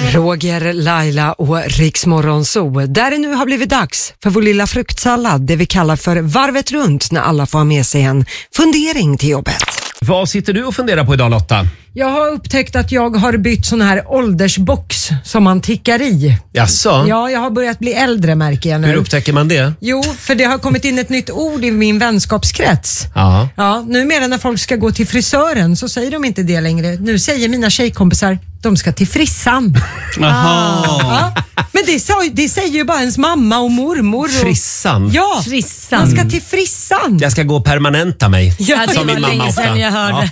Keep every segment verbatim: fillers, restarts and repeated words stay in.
Roger, Laila och Riks Morgonzoo. Där det nu har blivit dags för vår lilla fruktsallad, det vi kallar för varvet runt, när alla får ha med sig en fundering till jobbet. Vad sitter du och funderar på idag, Lotta? Jag har upptäckt att jag har bytt sån här åldersbox som man tickar i. Jaså? Ja, jag har börjat bli äldre, märker jag nu. Hur upptäcker man det? Jo, för det har kommit in ett nytt ord i min vänskapskrets. Ja. Ja, numera när folk ska gå till frisören så säger de inte det längre. Nu säger mina tjejkompisar, de ska till frissan. Jaha. Ja, men det, sa, det säger ju bara ens mamma och mormor. Och, Frissan? ja, Frissan. man ska till frissan. Jag ska gå och permanenta mig. Ja, det som var min mamma länge ofta. sedan jag hörde.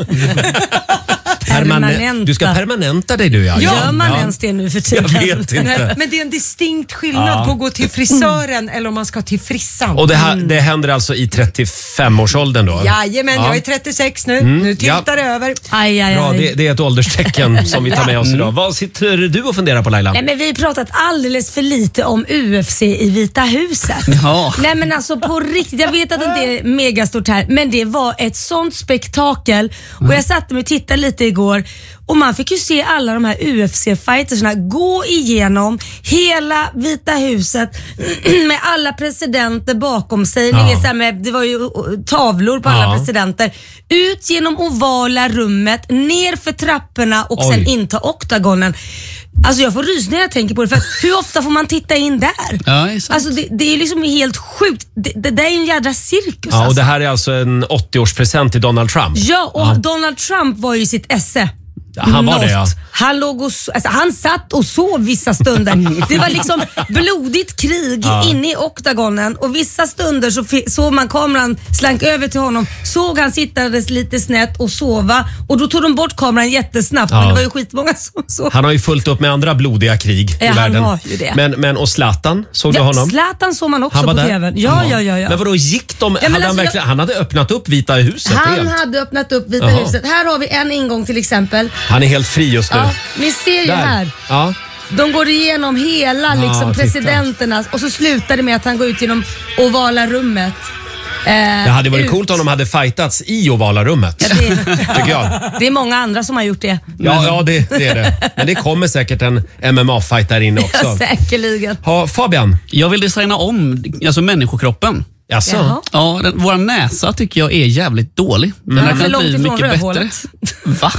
Permanent. Du ska permanenta dig, du, ja. Gör man ja. ens det nu för Jag tiden? vet inte. Men det är en distinkt skillnad Ja. på att gå till frisören eller om man ska till frissan. Och det, här, det händer alltså i trettiofem-årsåldern då? Jajamän, Ja. jag är trettiosex nu. Mm, Nu tiltar ja. det över. Aj, aj, Bra, aj. det, det är ett ålderstecken som vi tar med oss idag. Vad sitter du och funderar på, Laila? Nej, men vi har pratat alldeles för lite om U F C i Vita huset. Ja. Nej, men alltså på riktigt, jag vet att det inte är megastort här, men det var ett sånt spektakel. Och jag satte mig och tittade lite igår och man fick ju se alla de här U F C-fightersna gå igenom hela Vita huset med alla presidenter bakom sig. Ja. Ni vet, så här med, det var ju tavlor på alla Ja. presidenter. Ut genom ovala rummet, ner för trapporna och Oj. sen in till oktagonen. Alltså jag får rys när jag tänker på det, för hur ofta får man titta in där? Ja, det är sant. Alltså det, det är liksom helt sjukt. Det, det där är en jädra cirkus. Ja, och alltså. det här är alltså en åttioårspresent till Donald Trump. Ja, och Donald Trump var ju sitt esse. Ja, han var det, ja. Han, låg och, so- alltså, han satt och sov vissa stunder. Det var liksom blodigt krig Ja. inne i oktagonen och vissa stunder så fi- såg man kameran slank över till honom, såg han sittades lite snett och sova och då tog de bort kameran jättesnabbt. Ja. Men det var ju skitmånga som såg. Han har ju fullt upp med andra blodiga krig Ja, i han världen. har ju det. Men, men och Zlatan, såg du Ja, honom? Zlatan såg man också Han var på där? tvn. Ja, ja, ja, ja. Men vadå, gick de? men hade han, alltså, verkligen, jag- han hade öppnat upp Vita huset Han helt. hade öppnat upp Vita Jaha. huset. Här har vi en ingång till exempel. Han är helt fri just nu. Ja, ni ser ju Där. här. Ja. De går igenom hela liksom, titta. presidenterna och så slutar det med att han går ut genom ovala rummet. Eh, Det hade varit ut. coolt om de hade fightats i ovala rummet. Ja, det, Tycker jag. det är många andra som har gjort det. Ja, ja det, det är det. Men det kommer säkert en M M A-fight där inne också. Ja, säkerligen. Ha, Fabian. Jag vill designa om alltså människokroppen. Jaså? Jaha. Ja, den, våra näsa tycker jag är jävligt dålig. Den Mm. hade För kunnat långt bli ifrån mycket rövhålet. bättre. Va?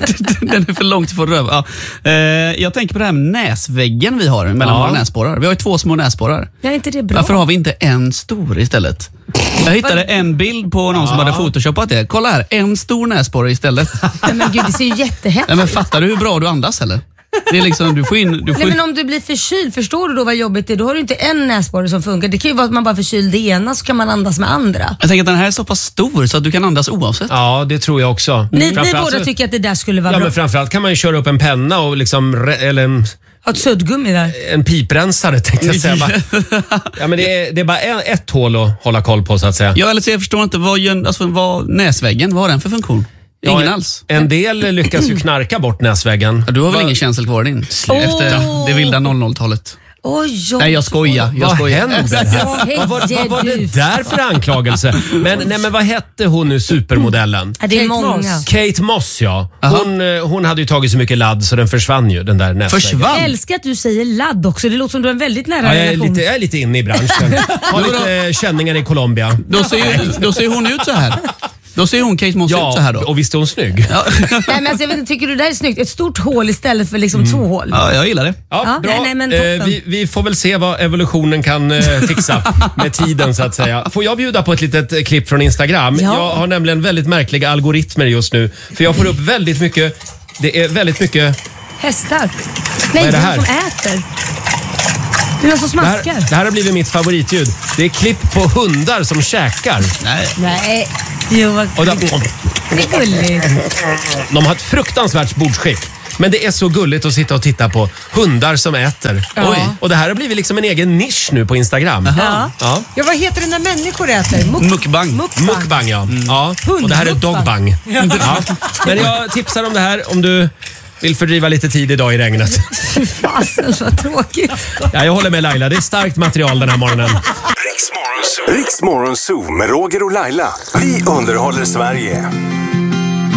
Den är för långt ifrån röv. Ja. Eh, jag tänker på det här med näsväggen vi har mellan Ja. våra näsborrar. Vi har ju två små näsborrar. Ja, är inte det bra? Varför har vi inte en stor istället? Jag hittade en bild på någon som hade photoshopat det. Kolla här, en stor näsborre istället. Nej, men gud, det ser ju jättehäftigt. Nej, men fattar du hur bra du andas eller? Det är liksom, du får in... Du får Nej, in men om du blir förkyld, förstår du då vad jobbigt det är? Då har du inte en näsborre som funkar. Det kan ju vara att man bara förkyld det ena så kan man andas med andra. jag tänker att den här är så pass stor så att du kan andas oavsett. Ja, det tror jag också. Ni, ni Framförallt båda så- tycker att det där skulle vara Ja, bra. men framförallt kan man ju köra upp en penna och liksom, re- eller en, Ha ett suddgummi där. en piprensare tänkte jag säga. Bara- Ja, men det är, det är bara en- ett hål att hålla koll på så att säga. Ja, eller så jag förstår inte, vad, gör- alltså, vad näsväggen, vad har den för funktion? Ingen Ja, alls. En del lyckas ju knarka bort näsväggen. Ja, du har väl Va- ingen känsel kvar din? Åh. Efter det vilda noll noll-talet. Oj, oj, Nej, jag skojar. Jag Vad skojar. händer här? Vad var, vad var det där för anklagelse? Men, nej, men vad hette hon nu, supermodellen? Ja, det är Kate många. Moss. Kate Moss, ja. Aha. Hon, eh, hon hade ju tagit så mycket ladd så den försvann ju, den där näsväggen. Försvann? Jag älskar att du säger ladd också. Det låter som du har en väldigt nära Ja, jag, är relation. lite, jag är lite inne i branschen. Har lite känningar i Colombia. Då ser, ju- då ser hon ut så här. Då ser hon Kate Moss ut så här Ja, då. och visst är hon snygg. Ja, Nej, men alltså, jag vet inte, tycker du det här är snyggt? Ett stort hål istället för liksom två hål. Ja, jag gillar det. Ja, bra. nej, nej, men eh, toppen. vi, vi får väl se vad evolutionen kan eh, fixa med tiden så att säga. Får jag bjuda på ett litet eh, klipp från Instagram? Ja. Jag har nämligen väldigt märkliga algoritmer just nu. För jag får upp väldigt mycket, det är väldigt mycket... Hästar. Nej, är det det här? är någon som äter. Det är någon som Det här, smaskar. det här har blivit mitt favoritljud. Det är klipp på hundar som käkar. Nej. Nej, jo, vad Och de, det är gulligt. de har ett fruktansvärt bordsskick. Men det är så gulligt att sitta och titta på hundar som äter. Ja. Oj. Och det här har blivit liksom en egen nisch nu på Instagram. Ja. Ja. Ja, vad heter det när människor äter? Muk- Mukbang. Mukbang. Mukbang, ja. ja. Och det här är dogbang. Ja. Men jag tipsar om det här om du vill fördriva lite tid idag i regnet. Fasen, vad tråkigt. Ja, jag håller med Laila. Det är starkt material den här morgonen. Riks Morgonzoo med Roger och Laila. Vi underhåller Sverige.